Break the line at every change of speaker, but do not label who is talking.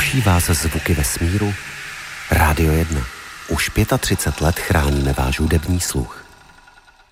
Těší vás zvuky vesmíru? Rádio 1. Už 35 let chráníme váš hudební sluch.